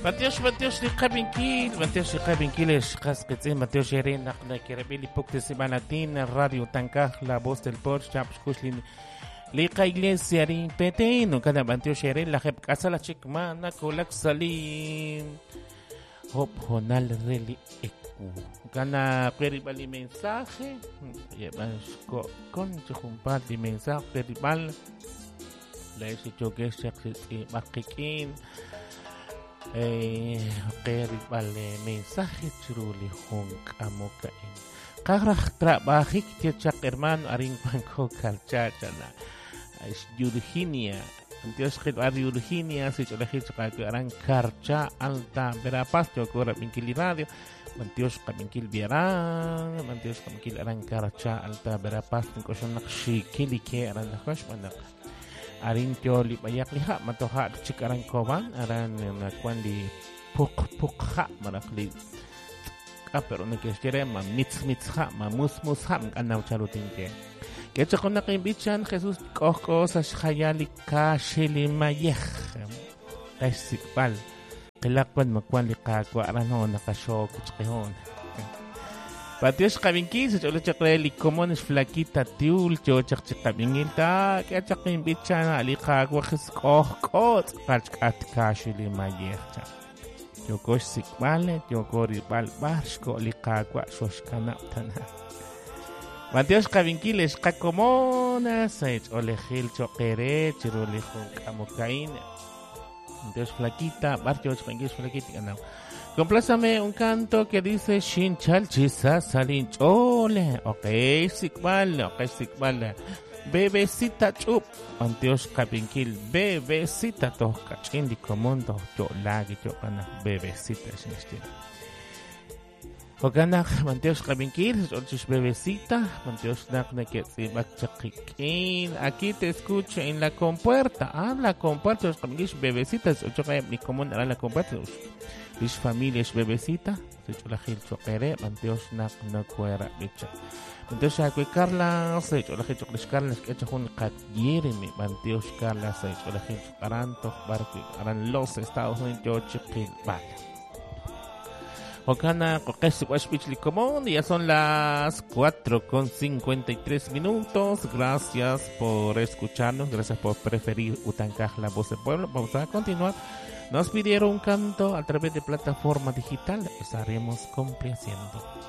Mateusz Liqabinkil, Casquetzin, Mateusz Sherin, Nakirabili, Pocte Sibanatin, Radio Tancaj, La Voz del Porsche, Chapscuslin, Liqa Iglesia, Petein, cada Mateusz Sherin, la Jep Casa, la Chicmana, Colac Salim, Hop Honal Reli Ecu, Gana Peribali mensaje, llevas con Chumpat y mensaje, Peribal, la ese choque, Makikin. Vale, mensaje churuli hunk amokain. Karach trabajik tiachak hermano aring pangko kalchachala. Es Virginia. Dios que va Virginia si cholejit chakaku arang karcha alta Verapaz chokora pinkili radio. Mantios kaminkil biarang, mantios kaminkil arang karcha alta Verapaz ngkoson nakshikili ke arang nakosh manak. Arin tio li bayak liha matoha cikaran koban aran na kwan di pukha marakli pero na kesjere ma mitha ma musha mkanaw charutin ke chakon na kimbichan Jesus kohko sa khayali ka shili mayekh kasikpal kilakwan makwan li ka ko aran ho nakasho kuchkehon Patios Kabinkis, yo le chakre li komon es flaquita tiul, yo chakabingilta, que chakimbichan alika guajes kohkot, kalkat kashili mayercha. Yo kosh sikmale, yo gori bal barshko lika guasoshkana tana. Patios Kabinkiles, kakomona, sech olejil chokere, chirolejun kamokain. Entonces flaquita, barchos Kabinkis flaquita ganao. Complázame un canto que dice Shin Chal Chisa Salin Chole. Ok, Sikmal. Bebecita chup. Anteos Kapinkil. Bebecita toca. Chindi comundo. Yo lagi yo kana. Bebecita shinistira. Okana Manteos Kapinkil. Olchis bebecita. Manteos nakne que se va chakikin. Aquí te escucho en la compuerta. La compuerta. Los Kapinkil bebecitas. Ocho kaya mi común era la compuerta. Bis familia es bebecita, se hecho la gil choquere, manteos na cuera bicha. Manteos a Carla, se hecho la gil choquere Carla, que hecho un catyereme, manteos Carla, se hecho la gil chocaranto, barco, harán los Estados Unidos, yo chiquil, vaya. Ocana, coquesi, guaspich, común, ya son las 4:53. Gracias por escucharnos, gracias por preferir Utancaj, la voz del pueblo. Vamos a continuar. Nos pidieron un canto a través de plataforma digital, estaremos complaciendo.